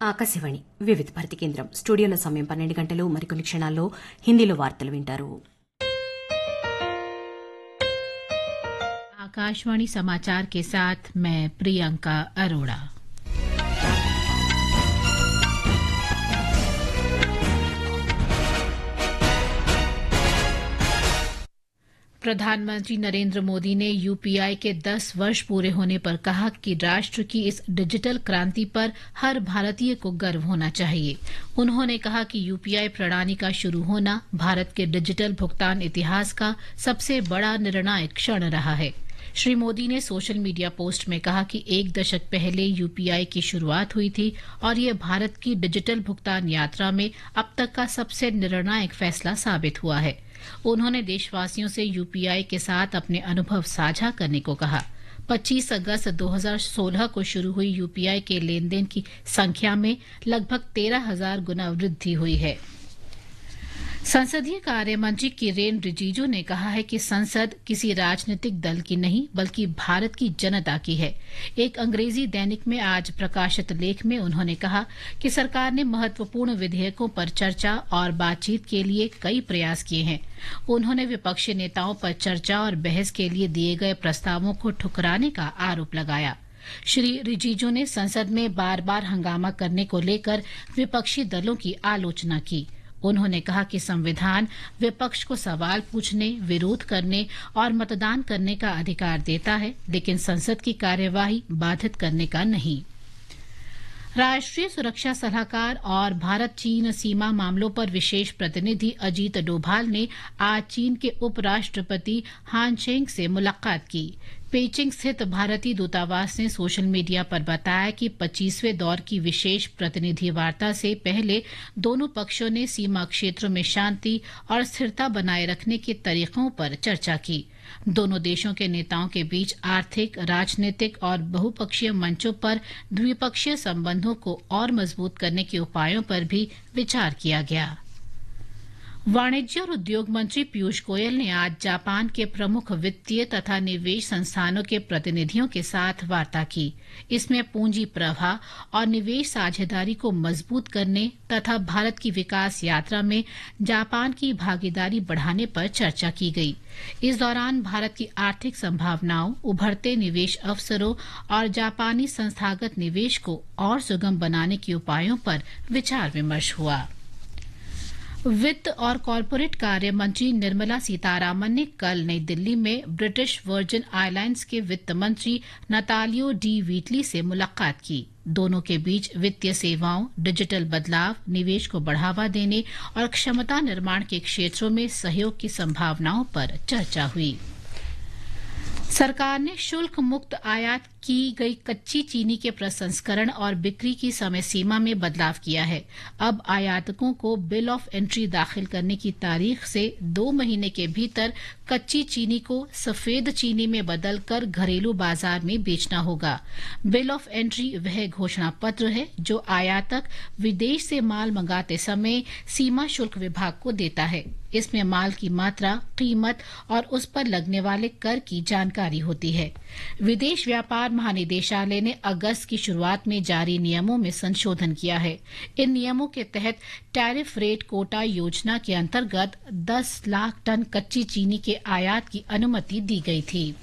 ఆకాశవాణి వివిధ భారతి కేంద్రం స్టూడియోలో సమయం 12 గంటలు మరికొన్ని క్షణాల్లో హిందీలో వార్తలు వింటారు. आकाशवाणी समाचार के साथ मैं प्रियंका अरोड़ा। प्रधानमंत्री नरेंद्र मोदी ने यूपीआई के 10 वर्ष पूरे होने पर कहा कि राष्ट्र की इस डिजिटल क्रांति पर हर भारतीय को गर्व होना चाहिए। उन्होंने कहा कि यूपीआई प्रणाली का शुरू होना भारत के डिजिटल भुगतान इतिहास का सबसे बड़ा निर्णायक क्षण रहा है। श्री मोदी ने सोशल मीडिया पोस्ट में कहा कि 1 दशक पहले यूपीआई की शुरुआत हुई थी और ये भारत की डिजिटल भुगतान यात्रा में अब तक का सबसे निर्णायक फैसला साबित हुआ है। उन्होंने देशवासियों से यूपीआई के साथ अपने अनुभव साझा करने को कहा। 25 अगस्त 2016 को शुरू हुई यूपीआई के लेन देन की संख्या में लगभग 13,000 गुना वृद्धि हुई है। संसदीय कार्य मंत्री किरेन रिजिजू ने कहा है कि संसद किसी राजनीतिक दल की नहीं बल्कि भारत की जनता की है। एक अंग्रेजी दैनिक में आज प्रकाशित लेख में उन्होंने कहा कि सरकार ने महत्वपूर्ण विधेयकों पर चर्चा और बातचीत के लिए कई प्रयास किए हैं। उन्होंने विपक्षी नेताओं पर चर्चा और बहस के लिए दिए गए प्रस्तावों को ठुकराने का आरोप लगाया। श्री रिजिजू ने संसद में बार बार हंगामा करने को लेकर विपक्षी दलों की आलोचना की। उन्होंने कहा कि संविधान विपक्ष को सवाल पूछने, विरोध करने और मतदान करने का अधिकार देता है, लेकिन संसद की कार्यवाही बाधित करने का नहीं। राष्ट्रीय सुरक्षा सलाहकार और भारत चीन सीमा मामलों पर विशेष प्रतिनिधि अजीत डोभाल ने आज चीन के उपराष्ट्रपति हान चेंग से मुलाकात की। पेइचिंग स्थित भारतीय दूतावास ने सोशल मीडिया पर बताया कि 25वें दौर की विशेष प्रतिनिधि वार्ता से पहले दोनों पक्षों ने सीमा क्षेत्रों में शांति और स्थिरता बनाए रखने के तरीकों पर चर्चा की। दोनों देशों के नेताओं के बीच आर्थिक, राजनीतिक और बहुपक्षीय मंचों पर द्विपक्षीय संबंधों को और मजबूत करने के उपायों पर भी विचार किया गया। वाणिज्य और उद्योग मंत्री पीयूष गोयल ने आज जापान के प्रमुख वित्तीय तथा निवेश संस्थानों के प्रतिनिधियों के साथ वार्ता की। इसमें पूंजी प्रवाह और निवेश साझेदारी को मजबूत करने तथा भारत की विकास यात्रा में जापान की भागीदारी बढ़ाने पर चर्चा की गई। इस दौरान भारत की आर्थिक संभावनाओं, उभरते निवेश अवसरों और जापानी संस्थागत निवेश को और सुगम बनाने के उपायों पर विचार विमर्श हुआ। वित्त और कॉरपोरेट कार्य मंत्री निर्मला सीतारामन ने कल नई दिल्ली में ब्रिटिश वर्जिन आइलैंड्स के वित्त मंत्री नतालियो डी व्हीटली से मुलाकात की। दोनों के बीच वित्तीय सेवाओं, डिजिटल बदलाव, निवेश को बढ़ावा देने और क्षमता निर्माण के क्षेत्रों में सहयोग की संभावनाओं पर चर्चा हुई। सरकार ने शुल्क मुक्त आयात की गई कच्ची चीनी के प्रसंस्करण और बिक्री की समय सीमा में बदलाव किया है। अब आयातकों को बिल ऑफ एंट्री दाखिल करने की तारीख से 2 महीने के भीतर कच्ची चीनी को सफेद चीनी में बदलकर घरेलू बाजार में बेचना होगा। बिल ऑफ एंट्री वह घोषणा पत्र है जो आयातक विदेश से माल मंगाते समय सीमा शुल्क विभाग को देता है। इसमें माल की मात्रा, कीमत और उस पर लगने वाले कर की जानकारी होती है। विदेश व्यापार महानिदेशालय ने अगस्त की शुरुआत में जारी नियमों में संशोधन किया है। इन नियमों के तहत टैरिफ रेट कोटा योजना के अंतर्गत 10 लाख टन कच्ची चीनी के आयात की अनुमति दी गई थी।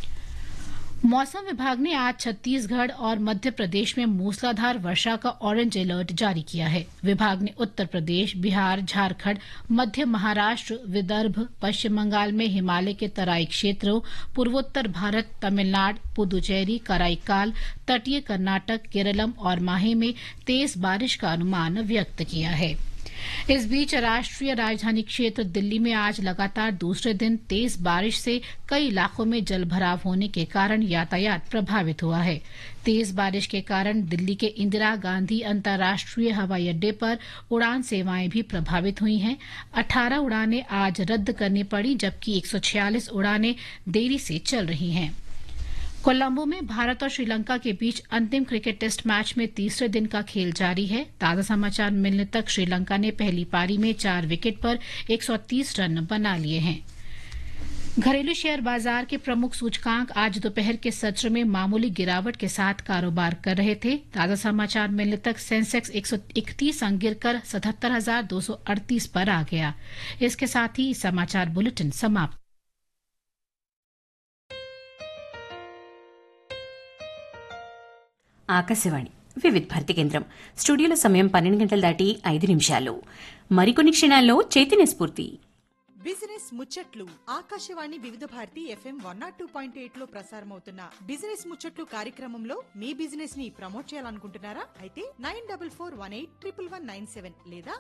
मौसम विभाग ने आज छत्तीसगढ़ और मध्य प्रदेश में मूसलाधार वर्षा का ऑरेंज अलर्ट जारी किया है। विभाग ने उत्तर प्रदेश, बिहार, झारखंड, मध्य महाराष्ट्र, विदर्भ, पश्चिम बंगाल में हिमालय के तराई क्षेत्रों, पूर्वोत्तर भारत, तमिलनाडु, पुदुचेरी, कराईकाल, तटीय कर्नाटक, केरलम और माहे में तेज बारिश का अनुमान व्यक्त किया है। इस बीच राष्ट्रीय राजधानी क्षेत्र दिल्ली में आज लगातार दूसरे दिन तेज बारिश से कई इलाकों में जलभराव होने के कारण यातायात प्रभावित हुआ है। तेज बारिश के कारण दिल्ली के इंदिरा गांधी अंतर्राष्ट्रीय हवाई अड्डे पर उड़ान सेवाएं भी प्रभावित हुई हैं। 18 उड़ानें आज रद्द करनी पड़ी, जबकि 146 उड़ानें देरी से चल रही हैं। कोलंबो में भारत और श्रीलंका के बीच अंतिम क्रिकेट टेस्ट मैच में तीसरे दिन का खेल जारी है। ताजा समाचार मिलने तक श्रीलंका ने पहली पारी में 4 विकेट पर 130 रन बना लिए हैं। घरेलू शेयर बाजार के प्रमुख सूचकांक आज दोपहर के सत्र में मामूली गिरावट के साथ कारोबार कर रहे थे। ताजा समाचार मिलने तक सेंसेक्स 131 अंक गिरकर 77,238 पर आ गया। इसके साथ ही समाचार बुलेटिन समाप्त। ఆకాశవాణి వివిధ భారతి కేంద్రం స్టూడియోలో సమయం 12 గంటలు దాటి 5 నిమిషాలు. మరికొన్ని క్షణాల్లో చైతన్య స్ఫూర్తి. బిజినెస్ ముచ్చట్లు ఆకాశవాణి వివిధ భారతి FM 102.8 లో ప్రసారమవుతున్న బిజినెస్ ముచ్చట్లు కార్యక్రమంలో మీ బిజినెస్ ని ప్రమోట్ చేయాలనుకుంటున్నారా? అయితే 9418111197 లేదా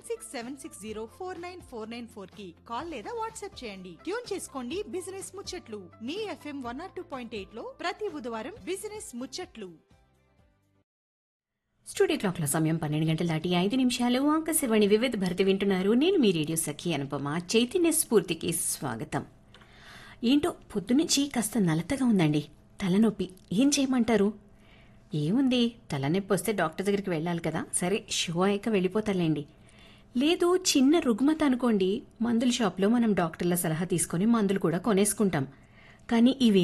9676049494 కి కాల్ లేదా వాట్సాప్ చేయండి. ట్యూన్ చేసుకోండి బిజినెస్ ముచ్చట్లు మీ FM 102.8 లో ప్రతి బుధవారం బిజినెస్ ముచ్చట్లు. స్టూడియో క్లాక్ల సమయం 12 గంటలు దాటి 5 నిమిషాలు. ఆకాశవాణి వివిధ భారతి వింటున్నారు. నేను మీ రేడియో సఖి అనుపమ. చైతన్య స్ఫూర్తికి స్వాగతం. ఏంటో పొద్దునుంచి కాస్త నలతగా ఉందండి, తలనొప్పి. ఏం చేయమంటారు? ఏముంది, తలనొప్పి వస్తే డాక్టర్ దగ్గరికి వెళ్ళాలి కదా, సరే షో అయ్యాక వెళ్ళిపోతాలేండి. లేదు చిన్న రుగ్మత అనుకోండి, మందుల షాప్లో మనం డాక్టర్ల సలహా తీసుకొని మందులు కూడా కొనేసుకుంటాం. కానీ ఇవి